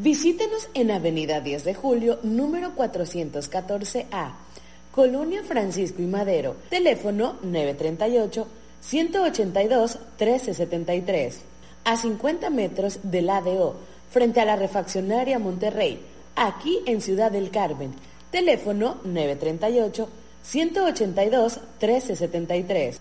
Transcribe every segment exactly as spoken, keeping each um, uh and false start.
Visítenos en Avenida diez de Julio, número cuatrocientos catorce A, Colonia Francisco y Madero, teléfono nueve tres ocho, uno ocho dos, uno tres siete tres, a cincuenta metros del A D O, frente a la refaccionaria Monterrey, aquí en Ciudad del Carmen, teléfono nueve tres ocho, uno ocho dos, uno tres siete tres.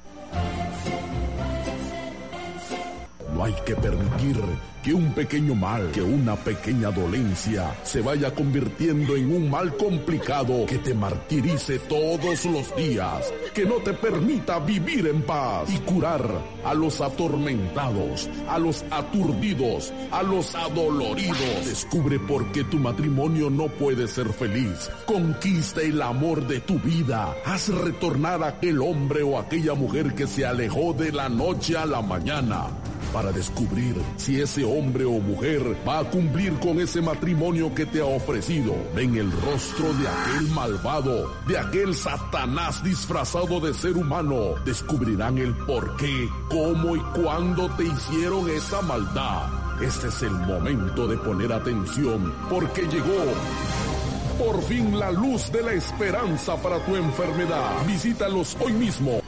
No hay que permitir que un pequeño mal, que una pequeña dolencia se vaya convirtiendo en un mal complicado que te martirice todos los días, que no te permita vivir en paz y curar a los atormentados, a los aturdidos, a los adoloridos. Descubre por qué tu matrimonio no puede ser feliz. Conquista el amor de tu vida. Haz retornar a aquel hombre o aquella mujer que se alejó de la noche a la mañana, para descubrir si ese hombre o mujer va a cumplir con ese matrimonio que te ha ofrecido. Ven el rostro de aquel malvado, de aquel Satanás disfrazado de ser humano. Descubrirán el por qué, cómo y cuándo te hicieron esa maldad. Este es el momento de poner atención, porque llegó por fin la luz de la esperanza para tu enfermedad. Visítalos hoy mismo.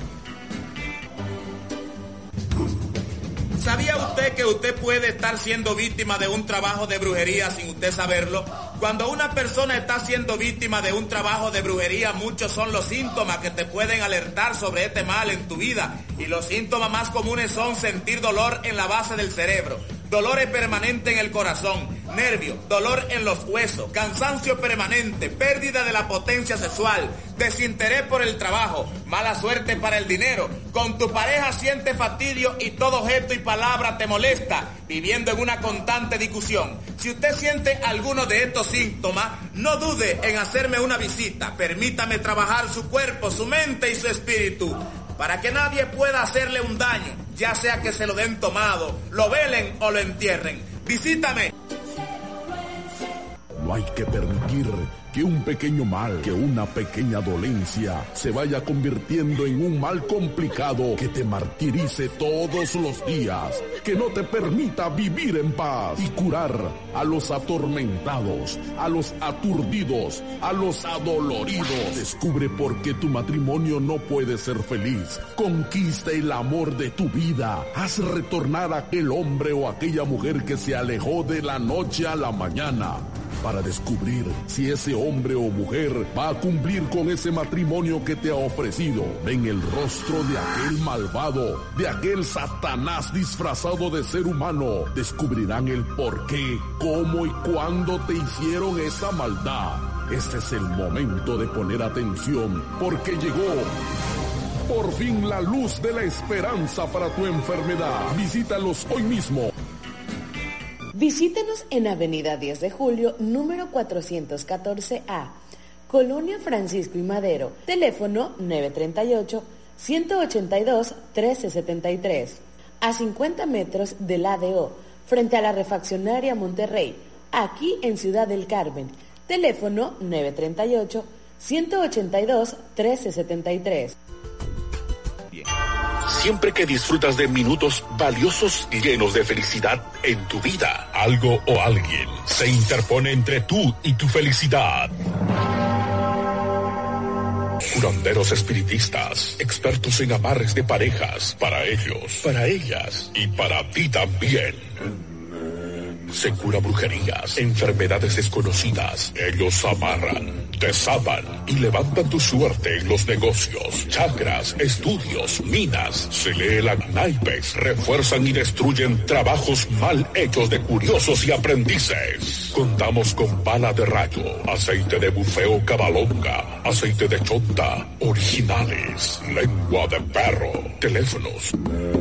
¿Sabía usted que usted puede estar siendo víctima de un trabajo de brujería sin usted saberlo? Cuando una persona está siendo víctima de un trabajo de brujería, muchos son los síntomas que te pueden alertar sobre este mal en tu vida. Y los síntomas más comunes son sentir dolor en la base del cerebro, dolores permanentes en el corazón, nervios, dolor en los huesos, cansancio permanente, pérdida de la potencia sexual, desinterés por el trabajo, mala suerte para el dinero, con tu pareja sientes fastidio y todo objeto y palabra te molesta, viviendo en una constante discusión. Si usted siente alguno de estos síntomas, no dude en hacerme una visita. Permítame trabajar su cuerpo, su mente y su espíritu, para que nadie pueda hacerle un daño, ya sea que se lo den tomado, lo velen o lo entierren. Visítame. No hay que permitir que un pequeño mal, que una pequeña dolencia se vaya convirtiendo en un mal complicado que te martirice todos los días, que no te permita vivir en paz y curar a los atormentados, a los aturdidos, a los adoloridos. Descubre por qué tu matrimonio no puede ser feliz. Conquista el amor de tu vida. Haz retornar a aquel hombre o aquella mujer que se alejó de la noche a la mañana, para descubrir si ese hombre o mujer va a cumplir con ese matrimonio que te ha ofrecido. Ven el rostro de aquel malvado, de aquel Satanás disfrazado de ser humano. Descubrirán el por qué, cómo y cuándo te hicieron esa maldad. Este es el momento de poner atención, porque llegó por fin la luz de la esperanza para tu enfermedad. Visítalos hoy mismo. Visítenos en Avenida diez de Julio, número cuatrocientos catorce A, Colonia Francisco y Madero, teléfono nueve tres ocho, uno ocho dos, uno tres siete tres, a cincuenta metros del A D O, frente a la refaccionaria Monterrey, aquí en Ciudad del Carmen, teléfono nueve tres ocho, uno ocho dos, uno tres siete tres. Siempre que disfrutas de minutos valiosos y llenos de felicidad en tu vida, algo o alguien se interpone entre tú y tu felicidad. Curanderos espiritistas, expertos en amarres de parejas, para ellos, para ellas y para ti también. Se cura brujerías, enfermedades desconocidas. Ellos amarran, desatan y levantan tu suerte en los negocios, chakras, estudios, minas. Se lee la naipes, refuerzan y destruyen trabajos mal hechos de curiosos y aprendices. Contamos con bala de rayo, aceite de bufeo cabalonga, aceite de chonta, originales, lengua de perro. Teléfonos